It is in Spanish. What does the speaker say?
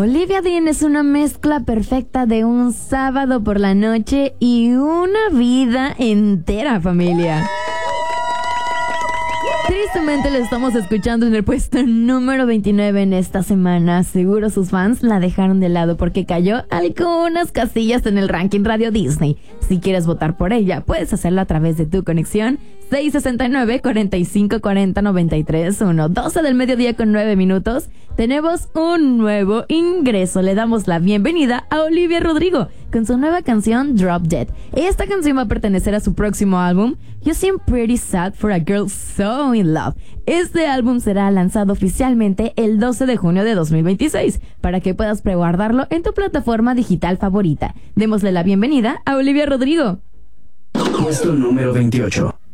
Olivia Dean es una mezcla perfecta de un sábado por la noche y una vida entera, familia. Tristemente lo estamos escuchando en el puesto número 29 en esta semana. Seguro sus fans la dejaron de lado porque cayó algunas casillas en el ranking Radio Disney. Si quieres votar por ella, puedes hacerlo a través de tu conexión 669-4540-931. 12 del mediodía con 9 minutos. Tenemos un nuevo ingreso. Le damos la bienvenida a Olivia Rodrigo con su nueva canción Drop Dead. Esta canción va a pertenecer a su próximo álbum You Seem Pretty Sad for a Girl So In Love. Este álbum será lanzado oficialmente el 12 de junio de 2026 para que puedas preguardarlo en tu plataforma digital favorita. Démosle la bienvenida a Olivia Rodrigo. Puesto número 28.